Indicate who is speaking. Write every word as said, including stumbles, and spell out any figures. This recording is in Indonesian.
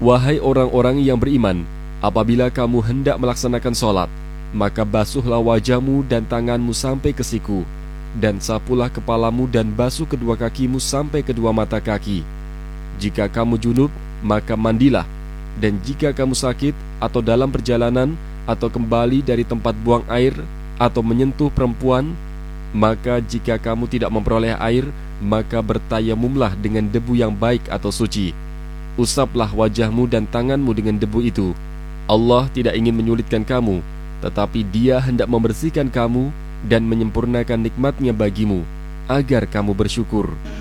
Speaker 1: Wahai orang-orang yang beriman, apabila kamu hendak melaksanakan sholat, maka basuhlah wajahmu dan tanganmu sampai ke siku, dan sapulah kepalamu dan basuh kedua kakimu sampai kedua mata kaki. Jika kamu junub, maka mandilah. Dan jika kamu sakit atau dalam perjalanan atau kembali dari tempat buang air atau menyentuh perempuan, maka jika kamu tidak memperoleh air, maka bertayamumlah dengan debu yang baik atau suci. Usaplah wajahmu dan tanganmu dengan debu itu. Allah tidak ingin menyulitkan kamu, tetapi Dia hendak membersihkan kamu dan menyempurnakan nikmat-Nya bagimu, agar kamu bersyukur.